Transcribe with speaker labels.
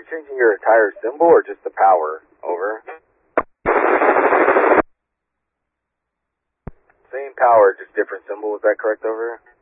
Speaker 1: changing your entire symbol or just the power? Over. Same power, just different symbol, is that correct, over?